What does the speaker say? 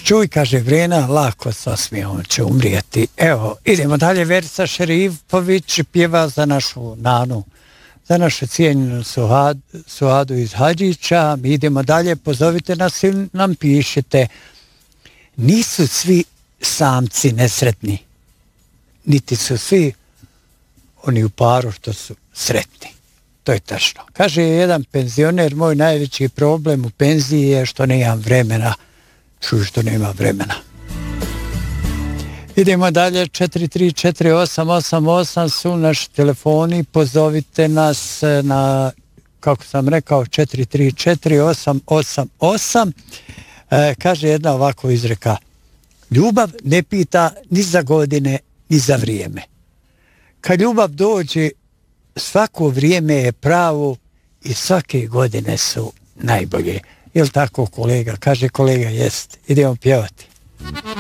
Čuj, kaže Vrena, lako sasmije, on će umrijeti. Evo, idemo dalje, Verica Šerifović pjeva za našu Nanu, za našu cijenjenu Suadu iz Hadžića. Mi idemo dalje, pozovite nas ili nam pišete. Nisu svi samci nesretni, niti su svi oni u paru što su sretni. To je tačno. Kaže jedan penzioner, moj najveći problem u penziji je što nemam vremena. Čuj, što nema vremena. Idemo dalje, 4348888 su naši telefoni, pozovite nas na, kako sam rekao, 4348888. Kaže jedna ovako izreka: ljubav ne pita ni za godine, ni za vrijeme. Kad ljubav dođe, svako vrijeme je pravo i svake godine su najbolje. Jel tako, kolega? Kaže kolega, jest. Idemo pjevati.